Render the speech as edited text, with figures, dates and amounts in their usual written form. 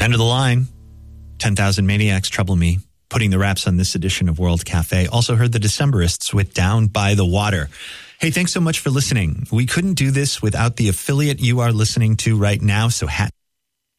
End of the line. 10,000 Maniacs, Trouble Me. Putting the wraps on this edition of World Cafe. Also heard the Decemberists with Down by the Water. Hey, thanks so much for listening. We couldn't do this without the affiliate you are listening to right now, so hats